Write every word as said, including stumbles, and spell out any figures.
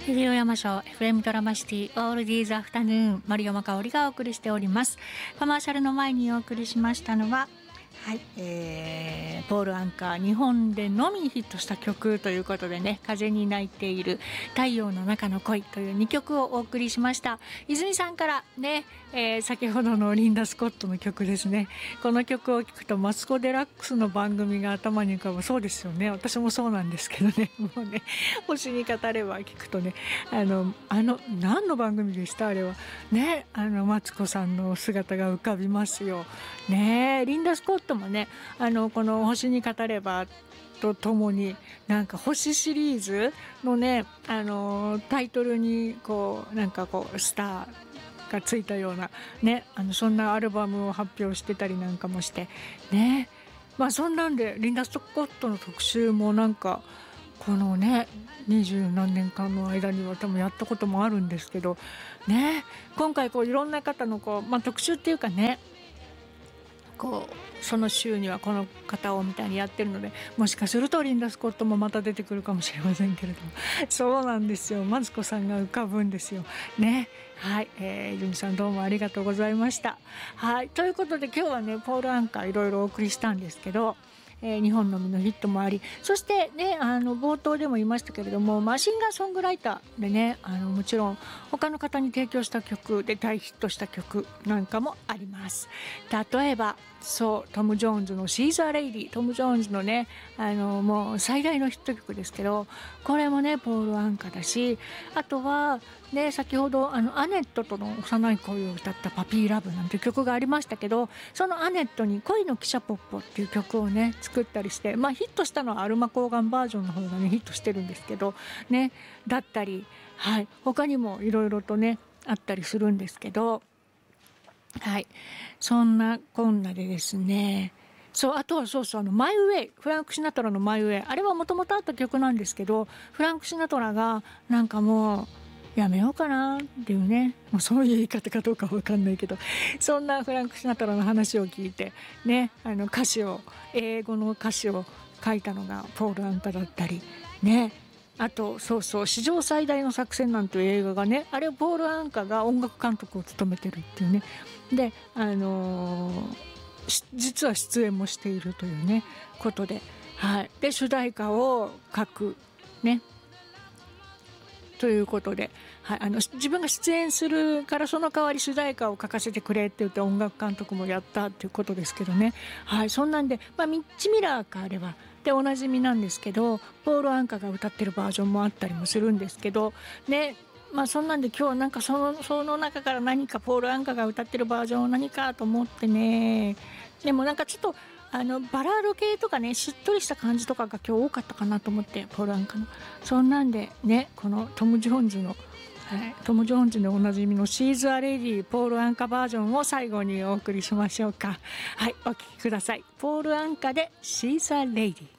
レディオ山椒 エフエム ドラマシティオールディーズアフタヌーン、森山香織がお送りしております。コマーシャルの前にお送りしましたのは、はい、えー、ポール・アンカー、日本でのみヒットした曲ということでね、風に泣いている、太陽の中の恋というにきょくをお送りしました。泉さんからね、えー、先ほどのリンダ・スコットの曲ですね。この曲を聴くとマツコ・デラックスの番組が頭に浮かぶ。そうですよね、私もそうなんですけどね、もうね、星に語れば聞くとね、あのあの何の番組でしたあれはね、あのマツコさんの姿が浮かびますよね。リンダ・スコットもね、あのこの星に語ればとともになんか星シリーズのね、あのタイトルにこうなんかこうスターがついたようなね、あのそんなアルバムを発表してたりなんかもしてね。まあそんなんでリンダ・スコットの特集もなんかこのね二十何年間の間には多分やったこともあるんですけどね、今回こういろんな方のこう、まあ、特集っていうかね、こうその週にはこの方をみたいにやってるので、もしかするとリンダ・スコットもまた出てくるかもしれませんけれども、そうなんですよ、マツコさんが浮かぶんですよね。はい、えー、ユミさんどうもありがとうございました。はい、ということで今日はねポール・アンカーいろいろお送りしたんですけど、えー、日本のみのヒットもあり、そしてね、あの冒頭でも言いましたけれども、マシンガンソングライターでね、あのもちろん他の方に提供した曲で大ヒットした曲なんかもあります。例えばそうトム・ジョーンズのシーザー・レイディ、トム・ジョーンズのね、あのもう最大のヒット曲ですけど、これもねポール・アンカだし、あとはね、先ほどあのアネットとの幼い恋を歌ったパピーラブなんて曲がありましたけど、そのアネットに恋の汽車ポッポっていう曲をね作ったりして、まあヒットしたのはアルマ・コーガンバージョンの方がねヒットしてるんですけどね、だったり、はい、他にもいろいろとねあったりするんですけど、はい、そんなこんなでですね、そう、あとはそうそう、あのマイウェイ、フランク・シナトラのマイウェイ、あれはもともとあった曲なんですけど、フランク・シナトラがなんかもうやめようかなっていうね、もうそういう言い方かどうかわかんないけど、そんなフランク・シナトラの話を聞いてね、あの歌詞を、英語の歌詞を書いたのがポール・アンカだったりね。あとそうそう、史上最大の作戦なんていう映画がね、あれをポール・アンカが音楽監督を務めてるっていうね。で、あのー、実は出演もしているというねことで、はい、で主題歌を書くねということで、はい、あの自分が出演するからその代わり主題歌を書かせてくれって言って音楽監督もやったっていうことですけどね。はい、そんなんで、まあ、ミッチ・ミラーかあればでおなじみなんですけど、ポール・アンカが歌ってるバージョンもあったりもするんですけどね。まあそんなんで今日はなんかその、その中から何かポール・アンカが歌ってるバージョンを何かと思ってね。でもなんかちょっとあのバラード系とかね、しっとりした感じとかが今日多かったかなと思って、ポール・アンカのそんなんでね、このトム・ジョーンズの、はい、トム・ジョーンズでおなじみのシーズ・ア・レディポール・アンカバージョンを最後にお送りしましょうか。はい、お聴きください。ポール・アンカでシーズ・ア・レディ。